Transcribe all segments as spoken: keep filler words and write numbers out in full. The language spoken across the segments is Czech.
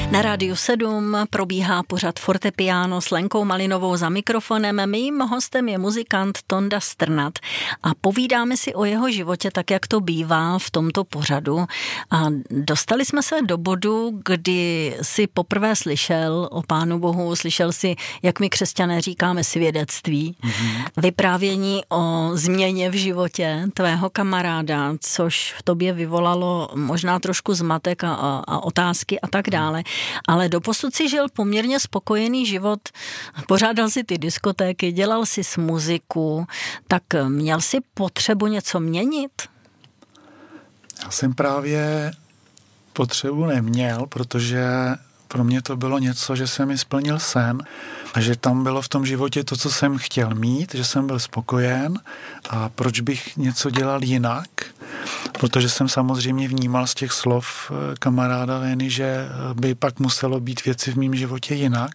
Na Rádiu sedm probíhá pořad Fortepiano s Lenkou Malinovou za mikrofonem. Mým hostem je muzikant Tonda Strnad a povídáme si o jeho životě tak, jak to bývá v tomto pořadu. A dostali jsme se do bodu, kdy si poprvé slyšel o Pánu Bohu, slyšel si, jak my křesťané říkáme, svědectví, mm-hmm. vyprávění o změně v životě tvého kamaráda, což v tobě vyvolalo možná trošku zmatek a, a, a otázky a tak dále. Ale doposud si žil poměrně spokojený život, pořádal si ty diskotéky, dělal si s muziku, tak měl si potřebu něco měnit? Já jsem právě potřebu neměl, protože pro mě to bylo něco, že jsem mi splnil sen a že tam bylo v tom životě to, co jsem chtěl mít, že jsem byl spokojen a proč bych něco dělal jinak, protože jsem samozřejmě vnímal z těch slov kamaráda Veny, že by pak muselo být věci v mém životě jinak.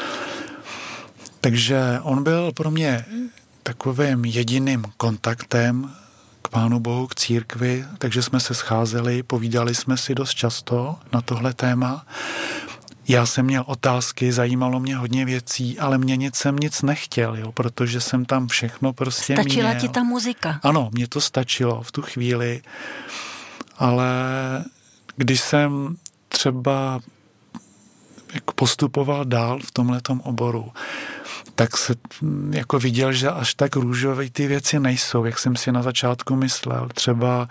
Takže on byl pro mě takovým jediným kontaktem k Pánu Bohu, k církvi, takže jsme se scházeli, povídali jsme si dost často na tohle téma. Já jsem měl otázky, zajímalo mě hodně věcí, ale měnit jsem nic nechtěl, jo, protože jsem tam všechno prostě měl. Stačila ti ta muzika? Ano, mě to stačilo v tu chvíli, ale když jsem třeba jako postupoval dál v tomhletom oboru, tak se jako viděl, že až tak růžové ty věci nejsou, jak jsem si na začátku myslel. Třeba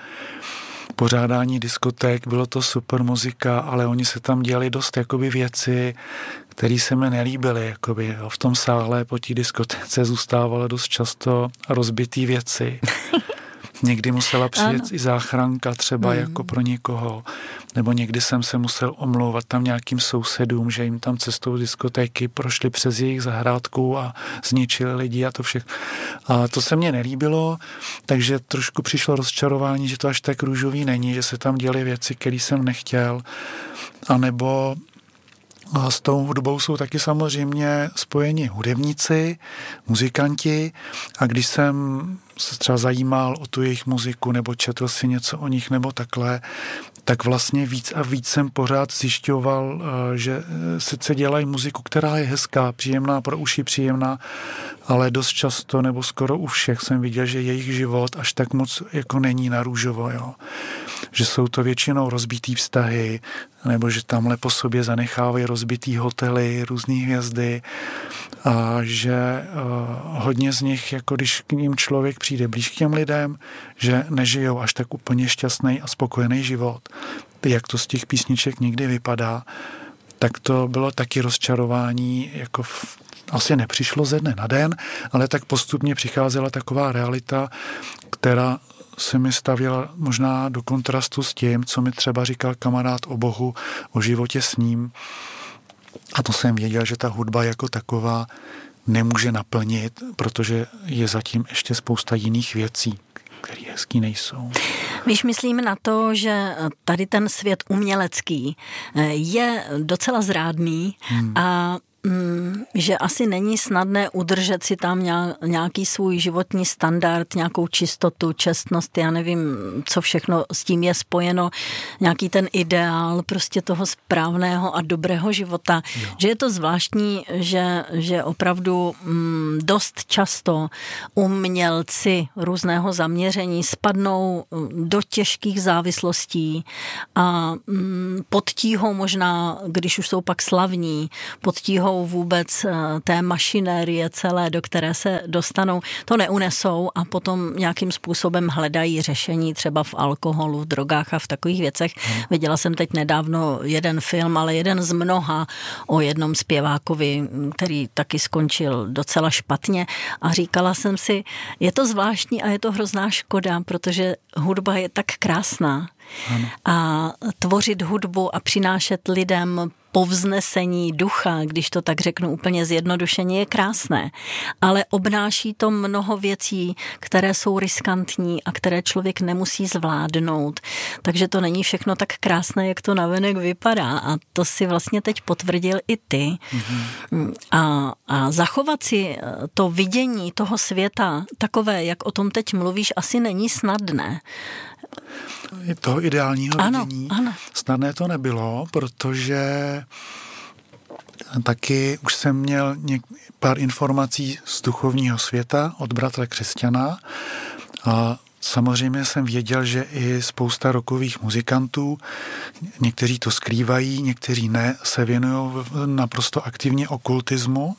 pořádání diskoték, bylo to super muzika, ale oni se tam dělali dost jakoby věci, které se mi nelíbily. Jakoby, v tom sále po té diskotéce zůstávaly dost často rozbitý věci. Někdy musela přijet ano. i záchranka třeba mm. jako pro někoho, nebo někdy jsem se musel omlouvat tam nějakým sousedům, že jim tam cestou diskotéky prošli přes jejich zahrádku a zničili lidi a to všechno. A to se mně nelíbilo, takže trošku přišlo rozčarování, že to až tak růžový není, že se tam děly věci, které jsem nechtěl, anebo a s tou hudbou jsou taky samozřejmě spojeni hudebníci, muzikanti a když jsem se třeba zajímal o tu jejich muziku nebo četl si něco o nich nebo takhle, tak vlastně víc a víc jsem pořád zjišťoval, že sice dělají muziku, která je hezká, příjemná, pro uši příjemná, ale dost často nebo skoro u všech jsem viděl, že jejich život až tak moc jako není na růžovo, jo. Že jsou to většinou rozbitý vztahy, nebo že tamhle po sobě zanechávají rozbitý hotely, různý hvězdy a že uh, hodně z nich, jako když k ním člověk přijde blíž k těm lidem, že nežijou až tak úplně šťastný a spokojený život. Jak to z těch písniček někdy vypadá, tak to bylo taky rozčarování, jako v, asi nepřišlo ze dne na den, ale tak postupně přicházela taková realita, která se mi stavěla možná do kontrastu s tím, co mi třeba říkal kamarád o Bohu, o životě s ním. A to jsem věděl, že ta hudba jako taková nemůže naplnit, protože je zatím ještě spousta jiných věcí, které hezký nejsou. Víš, myslím na to, že tady ten svět umělecký je docela zrádný hmm. a že asi není snadné udržet si tam nějaký svůj životní standard, nějakou čistotu, čestnost, já nevím, co všechno s tím je spojeno, nějaký ten ideál prostě toho správného a dobrého života. Jo. Že je to zvláštní, že, že opravdu mm, dost často umělci různého zaměření spadnou do těžkých závislostí a mm, pod tíhou možná, když už jsou pak slavní, pod tíhou vůbec té mašinérie celé, do které se dostanou, to neunesou a potom nějakým způsobem hledají řešení třeba v alkoholu, v drogách a v takových věcech. Hmm. Viděla jsem teď nedávno jeden film, ale jeden z mnoha o jednom zpěvákovi, který taky skončil docela špatně a říkala jsem si, je to zvláštní a je to hrozná škoda, protože hudba je tak krásná. Ano. A tvořit hudbu a přinášet lidem povznesení ducha, když to tak řeknu úplně zjednodušeně, je krásné. Ale obnáší to mnoho věcí, které jsou riskantní a které člověk nemusí zvládnout. Takže to není všechno tak krásné, jak to navenek vypadá. A to si vlastně teď potvrdil i ty. Mm-hmm. A, a zachovat si to vidění toho světa takové, jak o tom teď mluvíš, asi není snadné. toho ideálního ano, vidění. Ano. Snadné to nebylo, protože taky už jsem měl něk- pár informací z duchovního světa od bratra křesťana a samozřejmě jsem věděl, že i spousta rockových muzikantů, někteří to skrývají, někteří ne, se věnují naprosto aktivně okultismu,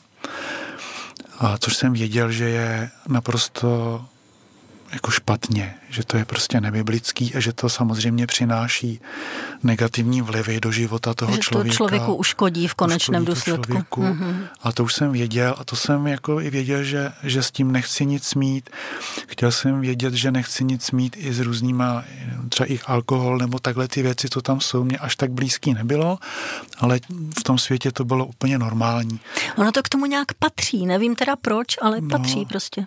a což jsem věděl, že je naprosto jako špatně, že to je prostě nebiblický a že to samozřejmě přináší negativní vlivy do života toho že člověka. Že to člověku uškodí v konečném důsledku. Mm-hmm. A to už jsem věděl a to jsem jako i věděl, že, že s tím nechci nic mít. Chtěl jsem vědět, že nechci nic mít i s různýma, třeba i alkohol nebo takhle ty věci, co tam jsou, mě až tak blízký nebylo, ale v tom světě to bylo úplně normální. Ono to k tomu nějak patří, nevím teda proč, ale patří no. prostě.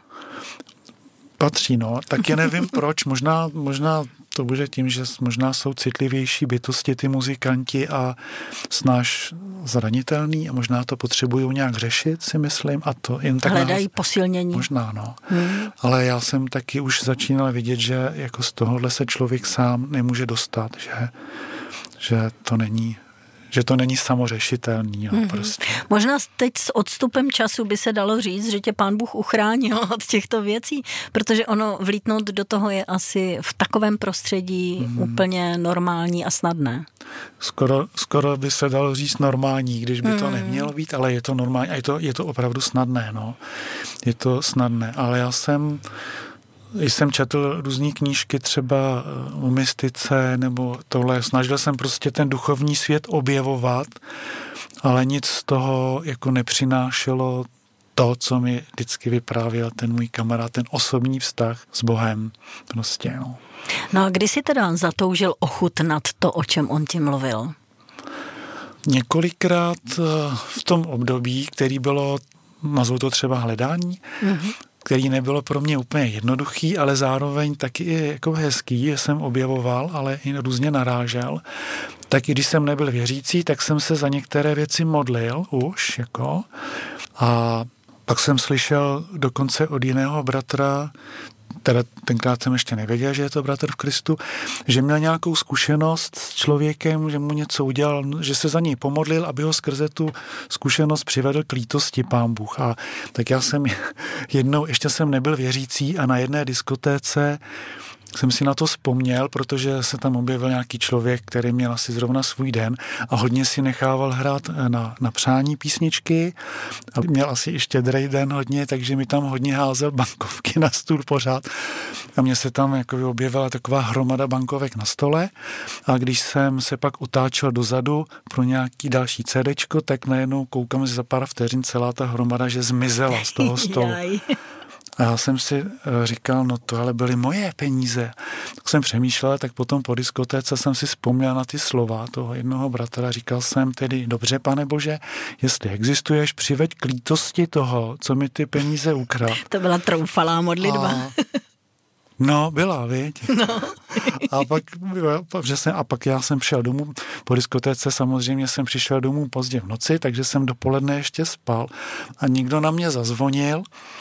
Patří, no. Taky nevím proč. Možná, možná to bude tím, že možná jsou citlivější bytosti ty muzikanti a snáš zranitelný a možná to potřebují nějak řešit, si myslím. A to jen tak hledají nás... posilnění. Možná, no. Hmm. Ale já jsem taky už začínal vidět, že jako z tohohle se člověk sám nemůže dostat, že, že to není... že to není samořešitelný. No, mm-hmm. prostě. Možná teď s odstupem času by se dalo říct, že tě Pán Bůh uchránil od těchto věcí, protože ono vlítnout do toho je asi v takovém prostředí mm-hmm. úplně normální a snadné. Skoro, skoro by se dalo říct normální, když by mm-hmm. to nemělo být, ale je to normální a je to, je to opravdu snadné. No. Je to snadné, ale já jsem jsem četl různý knížky třeba o mystice nebo tohle. Snažil jsem prostě ten duchovní svět objevovat, ale nic z toho jako nepřinášelo to, co mi vždycky vyprávěl ten můj kamarád, ten osobní vztah s Bohem. Prostě, no. No a kdy jsi teda zatoužil ochutnat to, o čem on ti mluvil? Několikrát v tom období, který bylo, nazvu to třeba hledání, mm-hmm. který nebylo pro mě úplně jednoduchý, ale zároveň taky jako hezký, že jsem objevoval, ale i různě narážel. Tak i když jsem nebyl věřící, tak jsem se za některé věci modlil už, jako. A pak jsem slyšel dokonce od jiného bratra, teda tenkrát jsem ještě nevěděl, že je to bratr v Kristu, že měl nějakou zkušenost s člověkem, že mu něco udělal, že se za něj pomodlil, aby ho skrze tu zkušenost přivedl k lítosti Pán Bůh. A tak já jsem jednou, ještě jsem nebyl věřící a na jedné diskotéce jsem si na to vzpomněl, protože se tam objevil nějaký člověk, který měl asi zrovna svůj den a hodně si nechával hrát na, na přání písničky a měl asi i štědrý den hodně, takže mi tam hodně házel bankovky na stůl pořád a mně se tam jako objevila taková hromada bankovek na stole a když jsem se pak utáčel dozadu pro nějaký další cédečko, tak najednou koukám, že za pár vteřin celá ta hromada, že zmizela z toho stolu. A já jsem si říkal, no to ale byly moje peníze. Tak jsem přemýšlel, tak potom po diskotéce jsem si vzpomněl na ty slova toho jednoho bratra. Říkal jsem tedy, dobře, Pane Bože, jestli existuješ, přiveď k lítosti toho, co mi ty peníze ukradl. To byla troufalá modlitba. A, no, byla, viď? No. A pak, že jsem, a pak já jsem šel domů, po diskotéce samozřejmě jsem přišel domů pozdě v noci, takže jsem dopoledne ještě spal a někdo na mě zazvonil.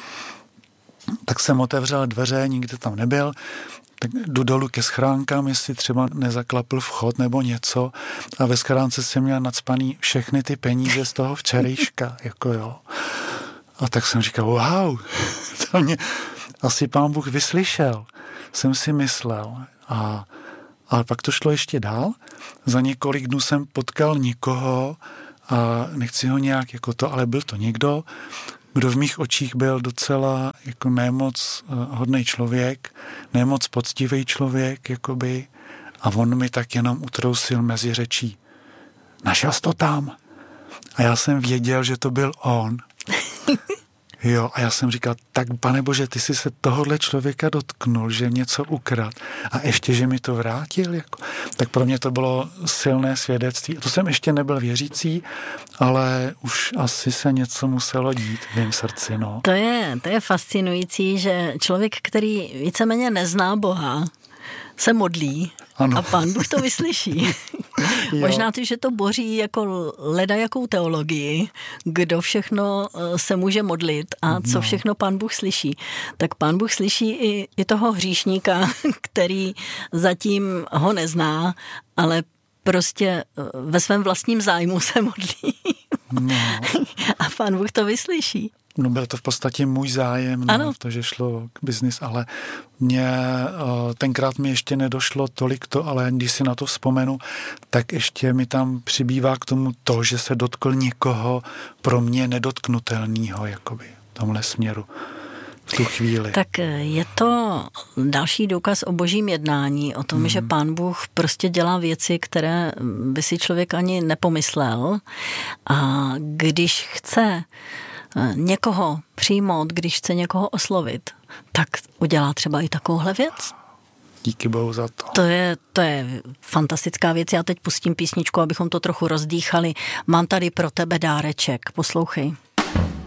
Tak jsem otevřel dveře, nikde tam nebyl, tak jdu dolů ke schránkám, jestli třeba nezaklapl vchod nebo něco a ve schránce jsem měl nacpaný všechny ty peníze z toho včerejška, jako jo. A tak jsem říkal, wow, to mě asi Pán Bůh vyslyšel, jsem si myslel. A, ale pak to šlo ještě dál. Za několik dnů jsem potkal někoho a nechci ho nějak jako to, ale byl to někdo, kdo v mých očích byl docela jako nemoc hodnej člověk, nemoc poctivý člověk, jakoby, a on mi tak jenom utrousil mezi řečí. Našel jsi to tam? A já jsem věděl, že to byl on. Jo, a já jsem říkal, tak Pane Bože, ty jsi se tohohle člověka dotknul, že něco ukradl a ještě, že mi to vrátil. Jako. Tak pro mě to bylo silné svědectví. To jsem ještě nebyl věřící, ale už asi se něco muselo dít v mém srdci. No. To je, to je fascinující, že člověk, který víceméně nezná Boha, se modlí ano. a Pán Bůh to vyslyší. Možná to, že to boří jako ledajakou teologii, kdo všechno se může modlit a co no. všechno Pán Bůh slyší. Tak Pán Bůh slyší i, i toho hříšníka, který zatím ho nezná, ale prostě ve svém vlastním zájmu se modlí. No. A Pán Bůh to vyslyší. No byl to v podstatě můj zájem, no, to, že šlo k biznis, ale mě, tenkrát mi ještě nedošlo tolik to, ale když si na to vzpomenu, tak ještě mi tam přibývá k tomu to, že se dotkl někoho pro mě nedotknutelného, jakoby, v tomhle směru. V tu chvíli. Tak je to další důkaz o božím jednání, o tom, hmm. že Pán Bůh prostě dělá věci, které by si člověk ani nepomyslel. A když chce někoho přijmout, když chce někoho oslovit, tak udělá třeba i takovouhle věc. Díky Bohu za to. To je, to je fantastická věc. Já teď pustím písničku, abychom to trochu rozdýchali. Mám tady pro tebe dáreček. Poslouchej.